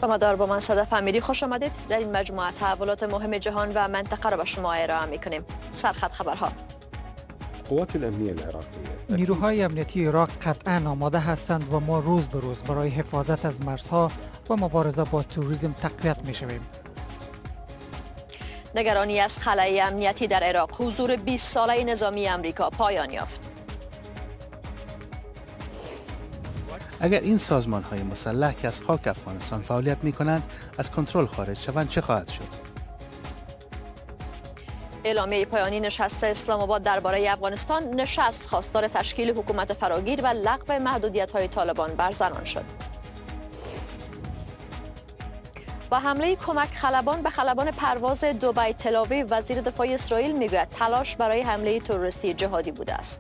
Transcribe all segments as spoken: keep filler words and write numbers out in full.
شمادار با من صدف امیری خوش آمدید. در این مجموعه تحولات مهم جهان و منطقه را به شما ارائه می‌کنیم. سرخط خبرها. قوات الامنیه العراقیه نیروهای امنیتی عراق قطعا آماده هستند و ما روز به روز برای حفاظت از مرزها و مبارزه با تروریسم تقویت می‌شویم. نگرانی از خلأ امنیتی در عراق، حضور بیست ساله نظامی آمریکا پایان یافت. اگر این سازمان‌های مسلح که از خاک افغانستان فعالیت می‌کنند از کنترل خارج شوند چه خواهد شد؟ اعلامیه پایانی نشست اسلام آباد درباره افغانستان. نشست خواستار تشکیل حکومت فراگیر و لغو محدودیت‌های طالبان بر زنان شد. با حمله کمک خلبان به خلبان پرواز دبی تل‌آویو، وزیر دفاع اسرائیل میگوید تلاش برای حمله تروریستی جهادی بوده است.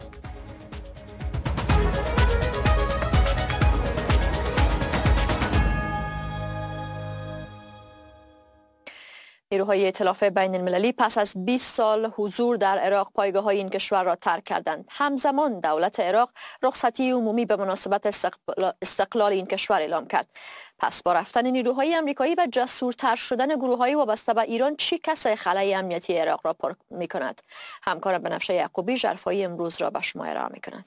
نیروهای ائتلاف بین المللی پس از بیست سال حضور در عراق پایگاه‌های این کشور را ترک کردند. همزمان دولت عراق رخصتی عمومی به مناسبت استقلال این کشور اعلام کرد. پس با رفتن نیروهای آمریکایی و جسورتر شدن گروه‌های وابسته به ایران چی کسای خلأ امنیتی عراق را پر می‌کند؟ همکارم بنفشه یعقوبی ژرفایی امروز را به شما ارائه می‌کند.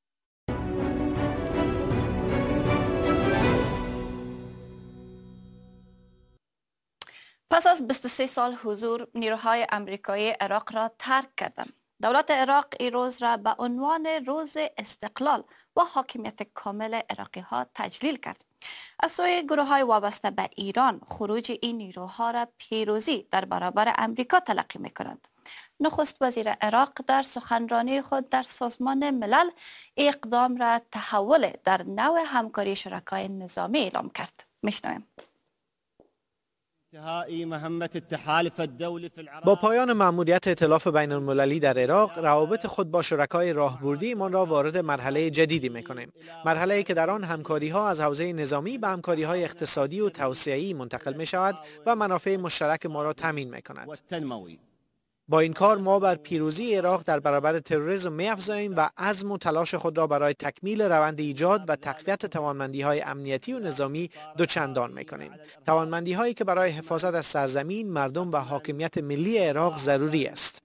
پس از بیست و سه سال حضور، نیروهای آمریکایی عراق را ترک کردند. دولت عراق این روز را به عنوان روز استقلال و حاکمیت کامل عراقی ها تجلیل کرد. از سوی گروه های وابسته به ایران، خروج این نیروها را پیروزی در برابر امریکا تلقی می کنند. نخست وزیر عراق در سخنرانی خود در سازمان ملل اقدام را تحول در نوع همکاری شرکای نظامی اعلام کرد. میشنویم. با پایان مأموریت ائتلاف بین المللی در عراق، روابط خود با شرکای راهبردی ایمان را وارد مرحله جدیدی می‌کنیم. مرحله‌ای که در آن همکاری‌ها از حوزه نظامی به همکاری‌های اقتصادی و توسعه‌ای منتقل می‌شود و منافع مشترک ما را تامین می‌کند. با این کار ما بر پیروزی عراق در برابر تروریسم می‌افزاییم و عزم و تلاش خود را برای تکمیل روند ایجاد و تقویت توانمندی‌های امنیتی و نظامی دوچندان می‌کنیم. توانمندی‌هایی که برای حفاظت از سرزمین، مردم و حاکمیت ملی عراق ضروری است.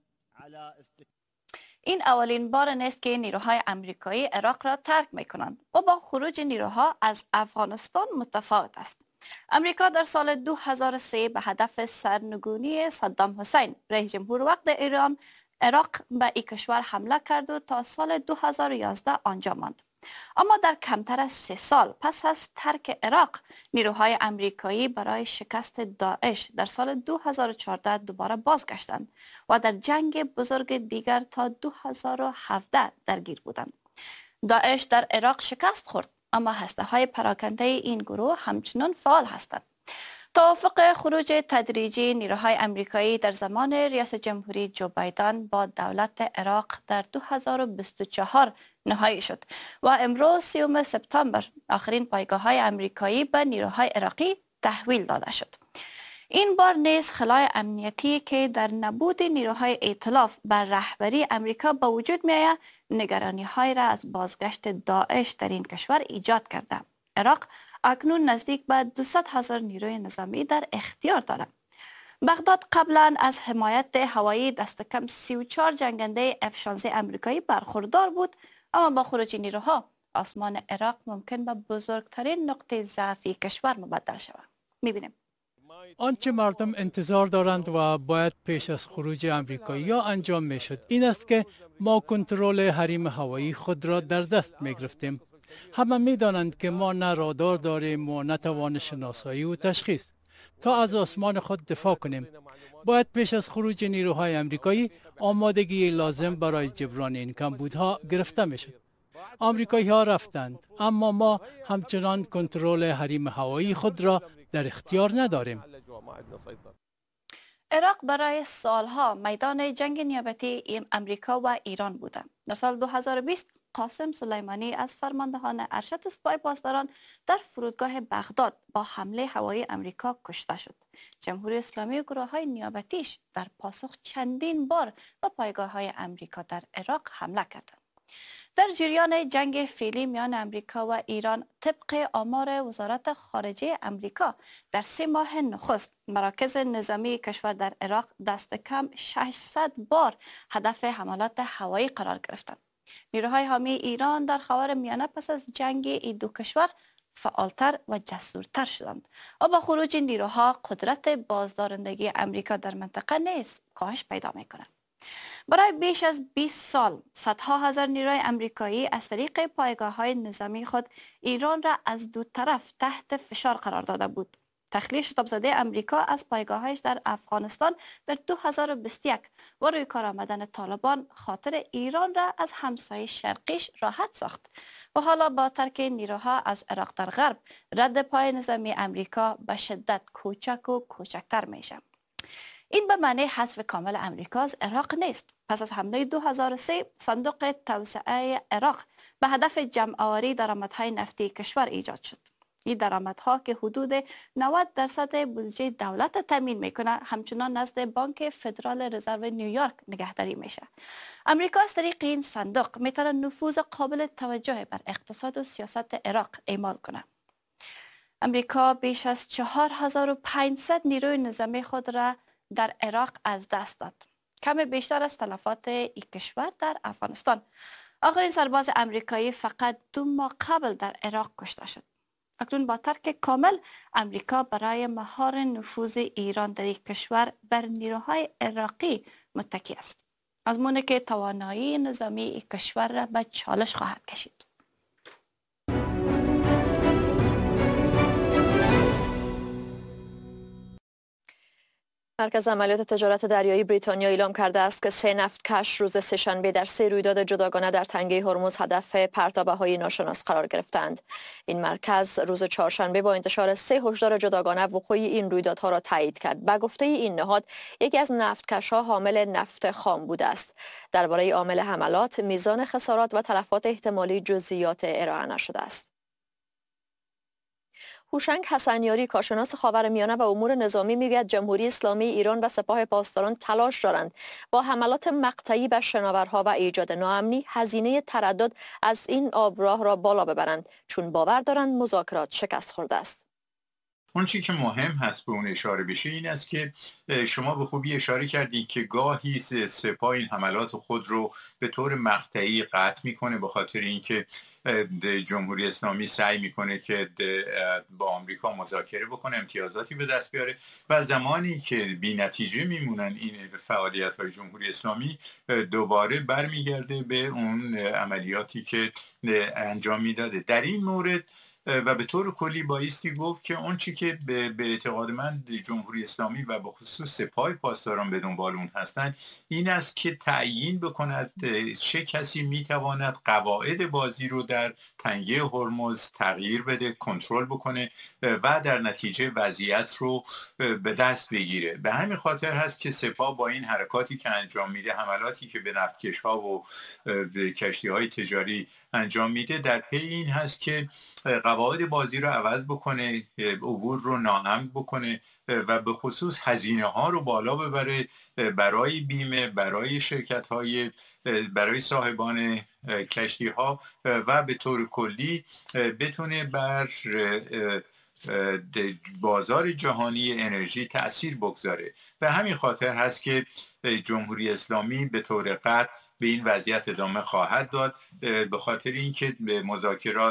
این اولین بار نیست که نیروهای آمریکایی عراق را ترک می‌کنند و با خروج نیروها از افغانستان متفاوت است. امریکا در سال دو هزار و سه به هدف سرنگونی صدام حسین رئیس جمهور وقت ایران عراق به این کشور حمله کرد و تا سال دو هزار و یازده آنجا ماند. اما در کمتر از سه سال پس از ترک عراق، نیروهای آمریکایی برای شکست داعش در سال دو هزار و چهارده دوباره بازگشتند و در جنگ بزرگ دیگر تا دو هزار و هفده درگیر بودند. داعش در عراق شکست خورد، اما هسته‌های پراکنده این گروه همچنان فعال هستند. توافق خروج تدریجی نیروهای آمریکایی در زمان ریاست جمهوری جو بایدن با دولت عراق در دو هزار و بیست و چهار نهایی شد و امروز سیوم سپتامبر آخرین پایگاه‌های آمریکایی به نیروهای عراقی تحویل داده شد. این بار نیز خلای امنیتی که در نبود نیروهای ائتلاف بر رهبری امریکا به وجود می آید، نگرانی های را از بازگشت داعش در این کشور ایجاد کرده. عراق اکنون نزدیک به دویست هزار نیروی نظامی در اختیار دارد. بغداد قبلا از حمایت هوایی دست کم سی و چهار جنگنده اف شانزده آمریکایی برخوردار بود، اما با خروج نیروها آسمان عراق ممکن به بزرگترین نقطه ضعفی کشور مبدل شود. می‌بینیم آنچه مردم انتظار دارند و باید پیش از خروج آمریکایی‌ها انجام میشد این است که ما کنترل حریم هوایی خود را در دست می گرفتیم. همه می دانند که ما نه رادار داریم و نه توان شناسایی و تشخیص. تا از آسمان خود دفاع کنیم، باید پیش از خروج نیروهای آمریکایی آمادگی لازم برای جبران این کمبودها گرفته می شد. آمریکایی ها رفتند، اما ما همچنان کنترل حریم هوایی خود را در اختیار نداریم. عراق برای سالها میدان جنگ نیابتی امریکا و ایران بوده. در سال دو هزار و بیست قاسم سلیمانی از فرماندهان ارشد سپاه پاسداران در فرودگاه بغداد با حمله هوایی امریکا کشته شد. جمهوری اسلامی و گروه های نیابتیش در پاسخ چندین بار به پایگاه های امریکا در عراق حمله کردند. در جریان جنگ فعلی میان امریکا و ایران طبق آمار وزارت خارجه امریکا در سه ماه نخست مراکز نظامی کشور در عراق دست کم ششصد بار هدف حملات هوایی قرار گرفتند. نیروهای حامی ایران در خاورمیانه پس از جنگ این دو کشور فعالتر و جسورتر شدند و با خروج نیروها قدرت بازدارندگی امریکا در منطقه نیز کاهش پیدا می‌کند. برای بیش از بیست سال صدها هزار نیروی امریکایی از طریق پایگاه‌های نظامی خود ایران را از دو طرف تحت فشار قرار داده بود. تخلیه شتابزده امریکا از پایگاه‌هایش در افغانستان در دو هزار و بیست و یک و روی کار آمدن طالبان خاطر ایران را از همسایه شرقیش راحت ساخت و حالا با ترک نیروها از عراق در غرب رد پای نظامی امریکا به شدت کوچک و کوچکتر میشه. این به معنی حذف کامل امریکا از عراق نیست. پس از حمله دو هزار و سه صندوق توسعه عراق به هدف جمع آوری درآمدهای نفتی کشور ایجاد شد. این درآمدها که حدود نود درصد بودجه دولت تامین میکنه همچنان نزد بانک فدرال رزرو نیویورک نگهداری میشه. امریکا از طریق این صندوق میتونه نفوذ قابل توجه بر اقتصاد و سیاست عراق اعمال کنه. امریکا بیش از چهار هزار و پانصد نیروی نظامی خود را در عراق از دست داد. کم بیشتر از تلفات این کشور در افغانستان. آخرین سرباز امریکایی فقط دو ماه قبل در عراق کشته شد. اکنون با ترک کامل امریکا برای مهار نفوذ ایران در یک کشور بر نیروهای عراقی متکی است. از مونه که توانایی نظامی این کشور را به چالش خواهد کشید. مرکز عملیات تجارت دریایی بریتانیا اعلام کرده است که سه نفتکش روز سه‌شنبه در سه رویداد جداگانه در تنگه هرمز هدف پرتابه‌های ناشناس قرار گرفتند. این مرکز روز چهارشنبه با انتشار سه هشدار جداگانه وقوع این رویدادها را تایید کرد. به گفته این نهاد، یکی از نفتکش‌ها حامل نفت خام بوده است. درباره عامل حملات، میزان خسارات و تلفات احتمالی جزئیات ارائه نشده است. هوشنگ حسنیاری، کارشناس خاورمیانه و امور نظامی، میگوید جمهوری اسلامی ایران و سپاه پاسداران تلاش دارند با حملات مقطعی بر شناورها و ایجاد ناامنی هزینه تردد از این آبراه را بالا ببرند، چون باور دارند مذاکرات شکست خورده است. اون چی که مهم هست به اون اشاره بشه این است که شما به خوبی اشاره کردید که گاهی سپاه این حملات خود رو به طور مقطعی قطع میکنه به خاطر اینکه جمهوری اسلامی سعی میکنه که با آمریکا مذاکره بکنه، امتیازاتی به دست بیاره و زمانی که بی نتیجه میمونن این فعالیت های جمهوری اسلامی دوباره برمیگرده به اون عملیاتی که انجام میداده. در این مورد و به طور کلی بایستی گفت که اون چی که به, به اعتقاد من جمهوری اسلامی و به خصوص سپاه پاسداران به دنبال اون هستند این است که تعیین بکند چه کسی میتواند قواعد بازی رو در تنگه هرمز تغییر بده، کنترل بکنه و در نتیجه وضعیت رو به دست بگیره. به همین خاطر هست که سپاه با این حرکاتی که انجام میده، حملاتی که به نفتکش ها و کشتی های تجاری انجام میده، در پی این هست که قواعد بازی رو عوض بکنه، عبور رو ناامن بکنه و به خصوص هزینه ها رو بالا ببره برای بیمه، برای شرکت های، برای صاحبان کشتی ها و به طور کلی بتونه بر بازار جهانی انرژی تأثیر بگذاره. به همین خاطر هست که جمهوری اسلامی به طور قطع به این وضعیت ادامه خواهد داد، به خاطر اینکه به مذاکرات